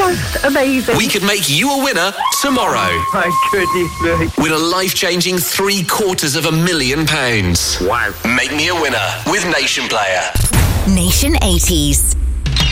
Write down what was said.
just amazing. We could make you a winner tomorrow. My goodness me. Win a life-changing £750,000. Wow. Make me a winner with Nation Player. Nation 80s.